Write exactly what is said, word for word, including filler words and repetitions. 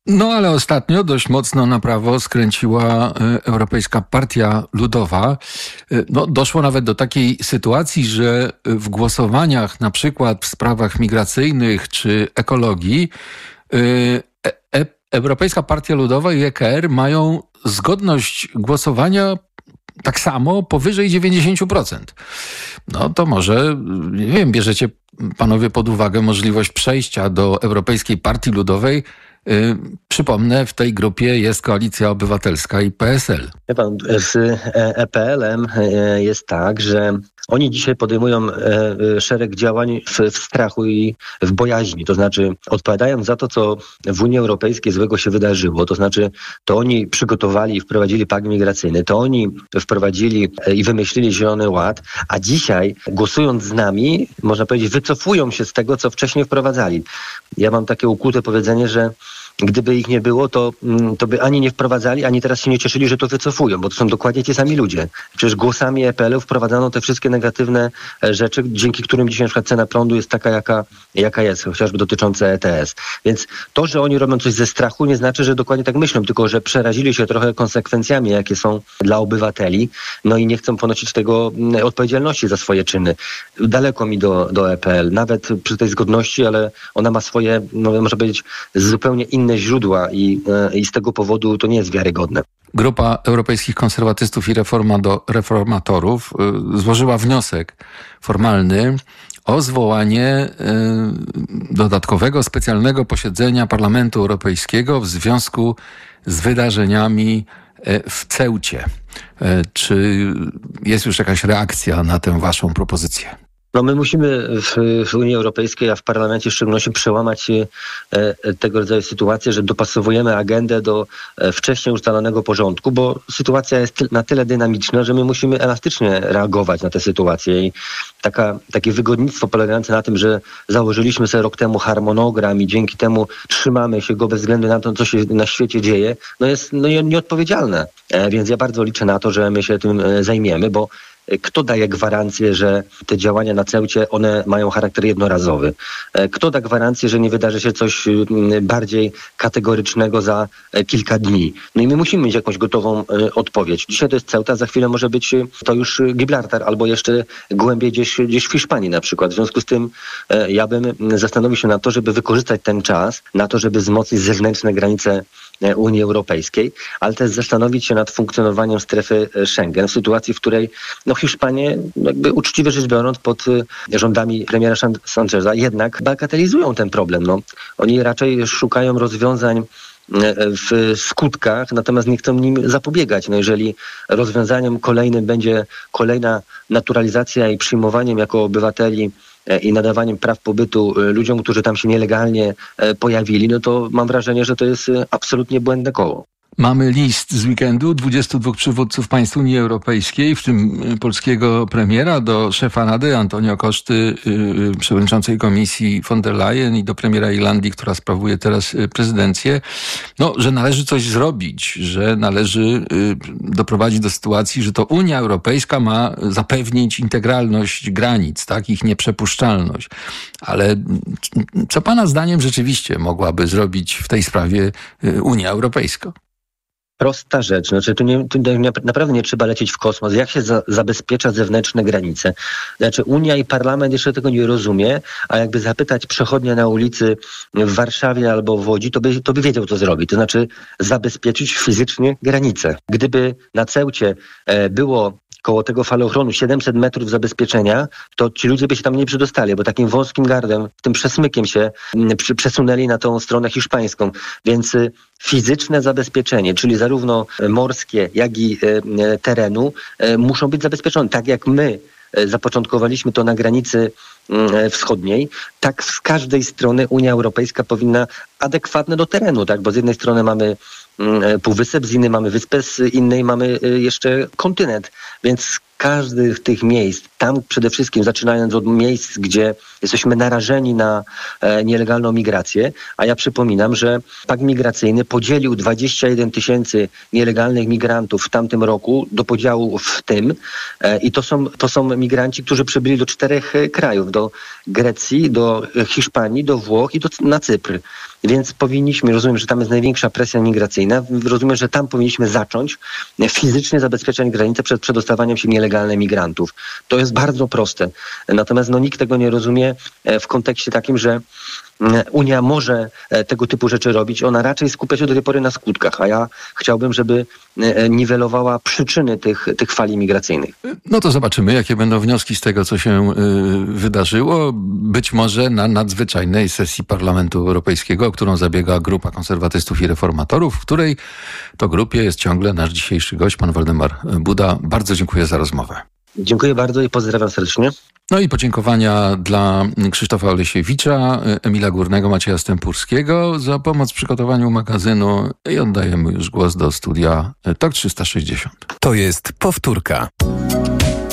No ale ostatnio dość mocno na prawo skręciła Europejska Partia Ludowa. No, doszło nawet do takiej sytuacji, że w głosowaniach na przykład w sprawach migracyjnych czy ekologii e- Europejska Partia Ludowa i E K R mają zgodność głosowania tak samo powyżej dziewięćdziesiąt procent. No to może, nie wiem, bierzecie panowie pod uwagę możliwość przejścia do Europejskiej Partii Ludowej. Yy, przypomnę, w tej grupie jest Koalicja Obywatelska i P S L. Wie pan, z E P L-em jest tak, że oni dzisiaj podejmują szereg działań w, w strachu i w bojaźni. To znaczy odpowiadają za to, co w Unii Europejskiej złego się wydarzyło. To znaczy to oni przygotowali i wprowadzili pakt migracyjny. To oni wprowadzili i wymyślili Zielony Ład. A dzisiaj, głosując z nami, można powiedzieć, wycofują się z tego, co wcześniej wprowadzali. Ja mam takie ukute powiedzenie, że gdyby ich nie było, to, to by ani nie wprowadzali, ani teraz się nie cieszyli, że to wycofują, bo to są dokładnie ci sami ludzie. Przecież głosami E P L-u wprowadzano te wszystkie negatywne rzeczy, dzięki którym dzisiaj na przykład cena prądu jest taka, jaka, jaka jest, chociażby dotyczące E T S. Więc to, że oni robią coś ze strachu, nie znaczy, że dokładnie tak myślą, tylko że przerazili się trochę konsekwencjami, jakie są dla obywateli, no i nie chcą ponosić tego odpowiedzialności za swoje czyny. Daleko mi do, do E P L, nawet przy tej zgodności, ale ona ma swoje, no, można powiedzieć, zupełnie inne źródła i, i z tego powodu to nie jest wiarygodne. Grupa Europejskich Konserwatystów i reforma do Reformatorów y, złożyła wniosek formalny o zwołanie y, dodatkowego, specjalnego posiedzenia Parlamentu Europejskiego w związku z wydarzeniami y, w Ceucie. Y, czy jest już jakaś reakcja na tę waszą propozycję? No my musimy w, w Unii Europejskiej, a w Parlamencie w szczególności przełamać e, tego rodzaju sytuacje, że dopasowujemy agendę do e, wcześniej ustalonego porządku, bo sytuacja jest ty, na tyle dynamiczna, że my musimy elastycznie reagować na tę sytuację. I taka, takie wygodnictwo polegające na tym, że założyliśmy sobie rok temu harmonogram i dzięki temu trzymamy się go bez względu na to, co się na świecie dzieje, no jest no, nieodpowiedzialne. E, więc ja bardzo liczę na to, że my się tym e, zajmiemy, bo kto daje gwarancję, że te działania na Ceucie, one mają charakter jednorazowy? Kto da gwarancję, że nie wydarzy się coś bardziej kategorycznego za kilka dni? No i my musimy mieć jakąś gotową odpowiedź. Dzisiaj to jest Ceuta, za chwilę może być to już Gibraltar albo jeszcze głębiej gdzieś, gdzieś w Hiszpanii na przykład. W związku z tym ja bym zastanowił się na to, żeby wykorzystać ten czas na to, żeby wzmocnić zewnętrzne granice Unii Europejskiej, ale też zastanowić się nad funkcjonowaniem strefy Schengen w sytuacji, w której no, Hiszpanie, jakby uczciwie rzecz biorąc, pod rządami premiera Sancheza jednak bagatelizują ten problem. No, oni raczej szukają rozwiązań w skutkach, natomiast nie chcą nim zapobiegać. No jeżeli rozwiązaniem kolejnym będzie kolejna naturalizacja i przyjmowaniem jako obywateli i nadawaniem praw pobytu ludziom, którzy tam się nielegalnie pojawili, no to mam wrażenie, że to jest absolutnie błędne koło. Mamy list z weekendu dwudziestu dwóch przywódców państw Unii Europejskiej, w tym polskiego premiera, do szefa Rady Antonio Coszty, yy, przewodniczącej Komisji von der Leyen i do premiera Irlandii, która sprawuje teraz prezydencję, no, że należy coś zrobić, że należy yy, doprowadzić do sytuacji, że to Unia Europejska ma zapewnić integralność granic, tak, ich nieprzepuszczalność. Ale co pana zdaniem rzeczywiście mogłaby zrobić w tej sprawie Unia Europejska? Prosta rzecz. Znaczy, tu, nie, tu naprawdę nie trzeba lecieć w kosmos. Jak się za, zabezpiecza zewnętrzne granice? Znaczy, Unia i Parlament jeszcze tego nie rozumie, a jakby zapytać przechodnia na ulicy w Warszawie albo w Łodzi, to by, to by wiedział, co zrobić. To znaczy zabezpieczyć fizycznie granice. Gdyby na Ceucie e, było koło tego falochronu siedemset metrów zabezpieczenia, to ci ludzie by się tam nie przedostali, bo takim wąskim gardem, tym przesmykiem się przy, przesunęli na tą stronę hiszpańską. Więc y, fizyczne zabezpieczenie, czyli zarówno morskie, jak i y, terenu, y, muszą być zabezpieczone. Tak jak my y, zapoczątkowaliśmy to na granicy y, wschodniej, tak z każdej strony Unia Europejska powinna adekwatne do terenu, tak? Bo z jednej strony mamy półwysep, z innej mamy wyspę, z innej mamy jeszcze kontynent. Więc każdy z tych miejsc, tam przede wszystkim zaczynając od miejsc, gdzie jesteśmy narażeni na e, nielegalną migrację, a ja przypominam, że pakt migracyjny podzielił dwadzieścia jeden tysięcy nielegalnych migrantów w tamtym roku do podziału w tym e, i to są, to są migranci, którzy przybyli do czterech krajów, do Grecji, do Hiszpanii, do Włoch i do, na Cypr. Więc powinniśmy, rozumiem, że tam jest największa presja migracyjna, rozumiem, że tam powinniśmy zacząć fizycznie zabezpieczać granice przed przedostawaniem się nielegalnych migrantów. To jest bardzo proste. Natomiast no, nikt tego nie rozumie w kontekście takim, że Unia może tego typu rzeczy robić. Ona raczej skupia się do tej pory na skutkach, a ja chciałbym, żeby niwelowała przyczyny tych, tych fali migracyjnych. No to zobaczymy, jakie będą wnioski z tego, co się y, wydarzyło. Być może na nadzwyczajnej sesji Parlamentu Europejskiego, o którą zabiega grupa konserwatystów i reformatorów, w której to grupie jest ciągle nasz dzisiejszy gość, pan Waldemar Buda. Bardzo dziękuję za rozmowę. Dziękuję bardzo i pozdrawiam serdecznie. No i podziękowania dla Krzysztofa Olesiewicza, Emila Górnego, Macieja Stępurskiego za pomoc w przygotowaniu magazynu i oddajemy już głos do studia TOK trzysta sześćdziesiąt. To jest powtórka.